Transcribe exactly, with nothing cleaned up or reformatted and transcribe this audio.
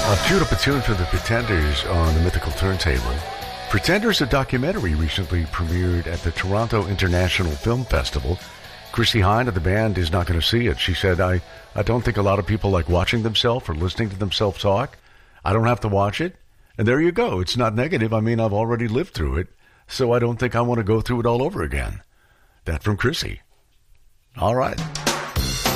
I've queued up a tune for the Pretenders on the Mythical Turntable. Pretenders, a documentary recently premiered at the Toronto International Film Festival. Christy Hine of the band is not going to see it. She said, I, I don't think a lot of people like watching themselves or listening to themselves talk. I don't have to watch it. And there you go. It's not negative. I mean, I've already lived through it, so I don't think I want to go through it all over again. That from Chrissy. All right.